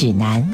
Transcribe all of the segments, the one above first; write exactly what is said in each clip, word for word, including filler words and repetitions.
指南。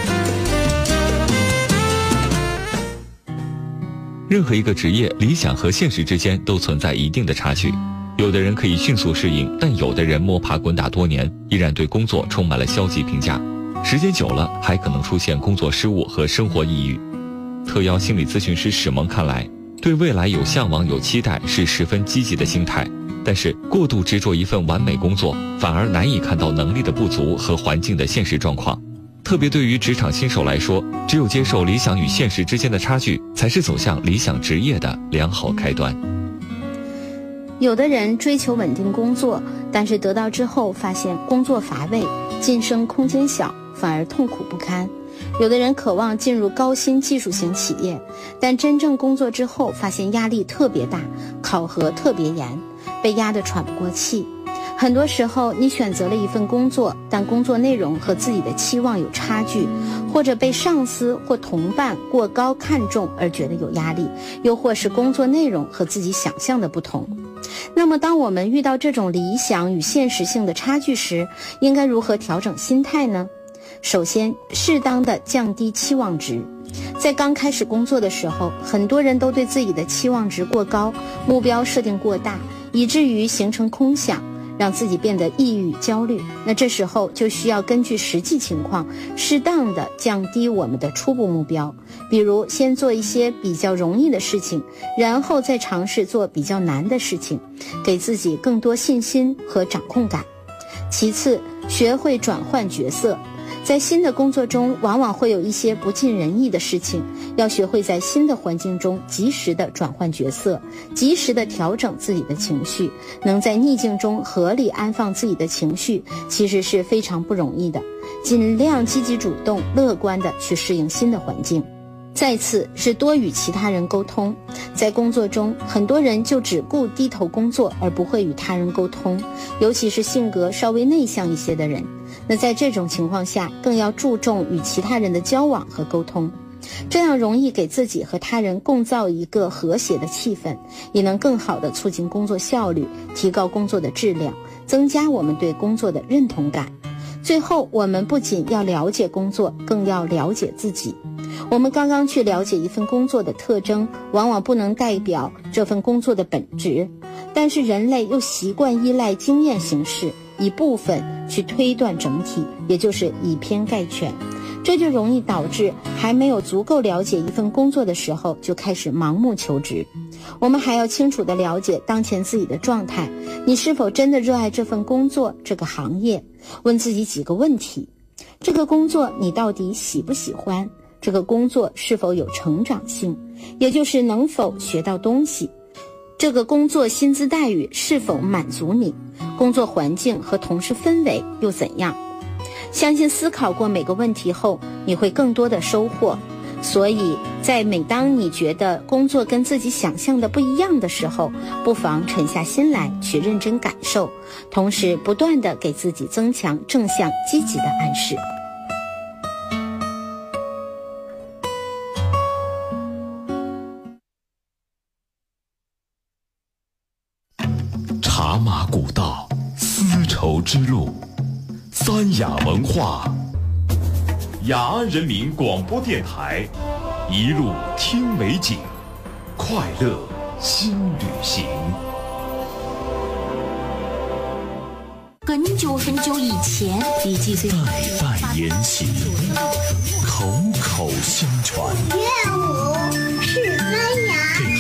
任何一个职业，理想和现实之间都存在一定的差距。有的人可以迅速适应，但有的人摸爬滚打多年，依然对工作充满了消极评价。时间久了，还可能出现工作失误和生活抑郁。特邀心理咨询师史萌看来，对未来有向往、有期待是十分积极的心态，但是过度执着一份完美工作，反而难以看到能力的不足和环境的现实状况。特别对于职场新手来说，只有接受理想与现实之间的差距，才是走向理想职业的良好开端。 有的人追求稳定工作，但是得到之后发现工作乏味，晋升空间小，反而痛苦不堪。有的人渴望进入高薪技术型企业，但真正工作之后发现压力特别大，考核特别严，被压得喘不过气。很多时候你选择了一份工作，但工作内容和自己的期望有差距，或者被上司或同伴过高看重而觉得有压力，又或是工作内容和自己想象的不同。那么当我们遇到这种理想与现实性的差距时，应该如何调整心态呢？首先，适当的降低期望值。在刚开始工作的时候，很多人都对自己的期望值过高，目标设定过大，以至于形成空想，让自己变得抑郁焦虑。那这时候就需要根据实际情况，适当的降低我们的初步目标，比如先做一些比较容易的事情，然后再尝试做比较难的事情，给自己更多信心和掌控感。其次，学会转换角色。在新的工作中，往往会有一些不尽人意的事情，要学会在新的环境中及时的转换角色，及时的调整自己的情绪。能在逆境中合理安放自己的情绪，其实是非常不容易的。尽量积极主动、乐观的去适应新的环境。再次是多与其他人沟通。在工作中，很多人就只顾低头工作，而不会与他人沟通，尤其是性格稍微内向一些的人。那在这种情况下，更要注重与其他人的交往和沟通，这样容易给自己和他人共造一个和谐的气氛，也能更好地促进工作效率，提高工作的质量，增加我们对工作的认同感。最后，我们不仅要了解工作，更要了解自己。我们刚刚去了解一份工作的特征，往往不能代表这份工作的本质，但是人类又习惯依赖经验形式，以部分去推断整体，也就是以偏概全。这就容易导致还没有足够了解一份工作的时候，就开始盲目求职。我们还要清楚地了解当前自己的状态，你是否真的热爱这份工作、这个行业？问自己几个问题：这个工作你到底喜不喜欢？这个工作是否有成长性，也就是能否学到东西？这个工作薪资待遇是否满足你？工作环境和同事氛围又怎样？相信思考过每个问题后，你会更多的收获。所以在每当你觉得工作跟自己想象的不一样的时候，不妨沉下心来去认真感受，同时不断地给自己增强正向积极的暗示。 茶马古道，丝绸之路，三雅文化，雅安人民广播电台，一路听美景，快乐新旅行。 很久很久以前，第几岁？ 代代沿袭，口口相传。